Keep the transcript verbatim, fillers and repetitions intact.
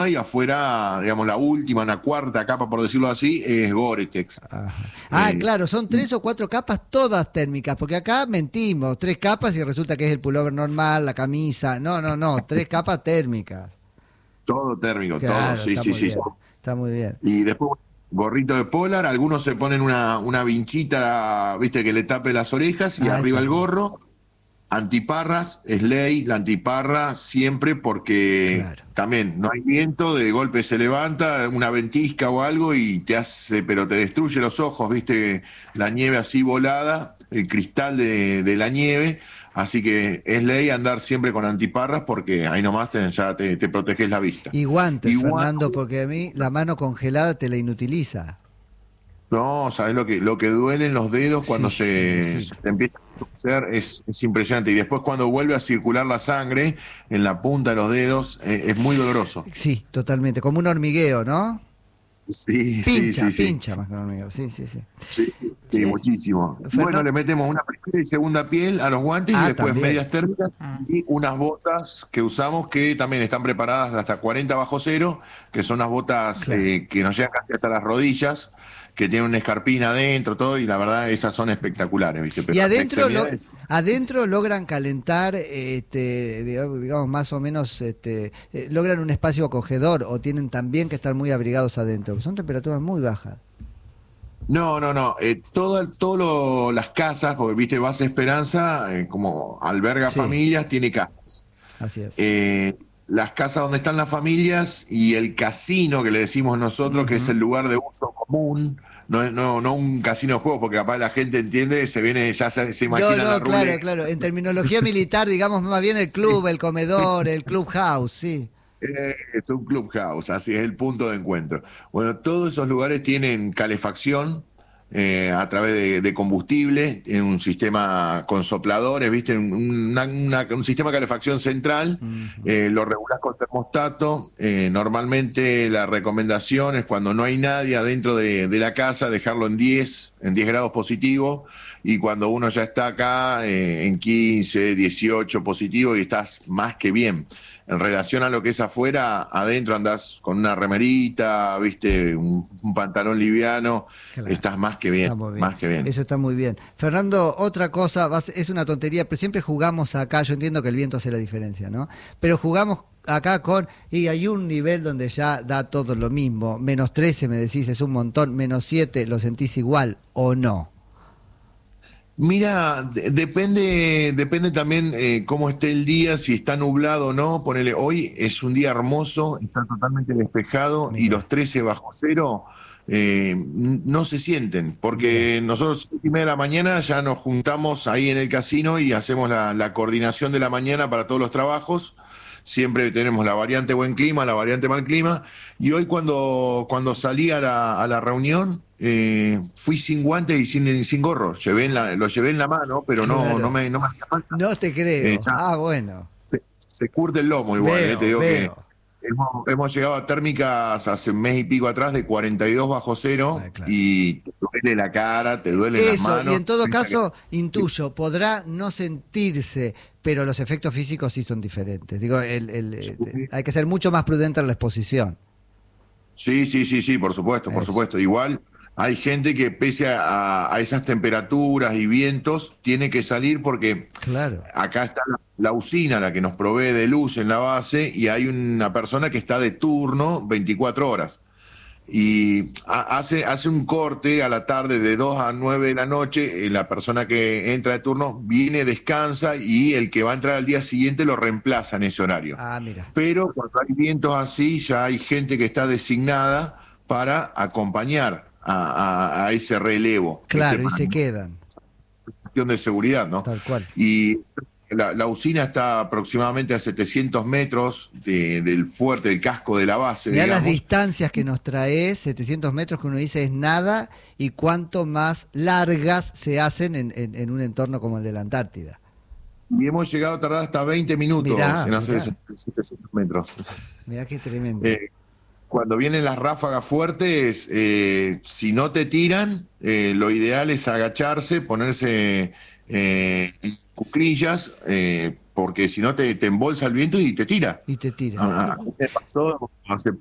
y afuera, digamos, la última, una cuarta capa, por decirlo así, es Gore-Tex. Ajá. Ah, Eh, claro, son tres o cuatro capas todas térmicas, porque acá mentimos, tres capas y resulta que es el pullover normal, la camisa. No, no, no, tres capas térmicas. todo térmico, todo, Claro, sí, está sí, muy sí. bien, está muy bien. Y después, gorrito de polar, algunos se ponen una, una vinchita, viste, que le tape las orejas y Ah, arriba está el bien. gorro. Antiparras, es ley, la antiparra siempre porque Claro. también no hay viento, de golpe se levanta una ventisca o algo y te hace, pero te destruye los ojos, viste, la nieve así volada, el cristal de, de la nieve, así que es ley andar siempre con antiparras porque ahí nomás te, ya te, te proteges la vista. Y guantes, Igual, Fernando, porque a mí la mano congelada te la inutiliza. no, sabes lo que, lo que duelen los dedos Sí, cuando me se, se imagino. te empieza a torcer es, es impresionante. Y después cuando vuelve a circular la sangre en la punta de los dedos, eh, es muy doloroso. Sí, totalmente, como un hormigueo, ¿no? Sí, sí, Pincha, sí, sí. pincha más que un hormigueo, sí, sí, sí. Sí, sí, Sí, muchísimo. Bueno, Fernando. le metemos una primera y segunda piel a los guantes y Ah, después también. medias térmicas y unas botas que usamos que también están preparadas hasta cuarenta bajo cero, que son unas botas Claro. eh, que nos llegan casi hasta las rodillas, que tienen una escarpina adentro, todo, y la verdad esas son espectaculares, ¿viste? Y Pero las adentro lo, extremidades, adentro logran calentar, este, digamos, digamos, más o menos, este, eh, logran un espacio acogedor o tienen también que estar muy abrigados adentro. Son temperaturas muy bajas. no, no, no. Eh, todas todo las casas, porque viste, Base Esperanza, eh, como alberga Sí, familias, tiene casas. así es. Eh, las casas donde están las familias y el casino que le decimos nosotros, que es Ujú. el lugar de uso común, no, es- no, no un casino de juego, porque capaz la gente entiende, se viene, ya se, se No, imagina la no, claro, ruleta. claro. En terminología militar, digamos más bien el Sí, club, el comedor, el clubhouse, sí. eh, es un clubhouse, así es el punto de encuentro. Bueno, todos esos lugares tienen calefacción eh, a través de, de combustible, tienen un sistema con sopladores, ¿viste? Un, una- una- un sistema de calefacción central, Ujú. eh, lo regulás con termostato. Eh, normalmente la recomendación es cuando no hay nadie adentro de, de la casa, dejarlo en diez, en diez grados positivo, y cuando uno ya está acá eh, en quince, dieciocho positivo y estás más que bien. En relación a lo que es afuera, adentro andás con una remerita, viste, un, un pantalón liviano, Claro. estás más que bien, Está muy bien. más que bien. Eso está muy bien. Fernando, otra cosa, va a ser- es una tontería, pero siempre jugamos acá, yo entiendo que el viento hace la diferencia, ¿no? Pero jugamos acá con, y hay un nivel donde ya da todo lo mismo. Menos trece me decís, es un montón, menos siete, ¿lo sentís igual o no? Mira, de- depende, depende también eh, cómo esté el día, si está nublado o no. Ponele, hoy es un día hermoso, está totalmente despejado y Mira, los trece bajo cero eh, n- no se sienten, mira. porque nosotros siete y media de la mañana ya nos juntamos ahí en el casino y hacemos la, la coordinación de la mañana para todos los trabajos. Siempre tenemos la variante buen clima, la variante mal clima. Y hoy cuando, cuando salí a la, a la reunión, eh, fui sin guantes y sin, sin gorro. Llevé en la, lo llevé en la mano, pero no, no Claro. me, no me hacía falta. No te Eh, creo. ya Ah, bueno. se, se curte el lomo igual, eh. Te Veo, digo que veo. hemos, hemos llegado a térmicas hace un mes y pico atrás de cuarenta y dos bajo cero Ah, claro. y te duele la cara, te duelen las Eso, y manos. en todo Piensa que- caso, intuyo, podrá no sentirse, pero los efectos físicos sí son diferentes. Digo, el, el, eh, hay que ser mucho más prudente en la exposición. Sí, sí, sí, sí, por supuesto, por Eso. supuesto. Igual hay gente que pese a, a esas temperaturas y vientos tiene que salir porque Claro. acá está la, la usina, la que nos provee de luz en la base, y hay una persona que está de turno veinticuatro horas. Y ha- hace, hace un corte a la tarde de dos a nueve de la noche, eh, la persona que entra de turno viene, descansa y el que va a entrar al día siguiente lo reemplaza en ese horario. Ah, mira. Pero cuando hay vientos así, ya hay gente que está designada para acompañar a, a- a ese relevo, ¿viste? Claro, y Para se quedan, cuestión de seguridad, ¿no? tal cual. Y la, la usina está aproximadamente a setecientos metros de- del fuerte, del casco de la base, Mirá las digamos. distancias que nos trae, setecientos metros que uno dice es nada, y cuánto más largas se hacen en, en- en un entorno como el de la Antártida. Y hemos llegado a tardar hasta veinte minutos Mirá, en hacer mirá. esos setecientos metros. Mirá qué tremendo. Eh, Cuando vienen las ráfagas fuertes, eh, si no te tiran, eh, lo ideal es agacharse, ponerse eh, en cuclillas, eh, porque si no te, te embolsa el viento y te tira. Y te tira. Ah, me pasó hace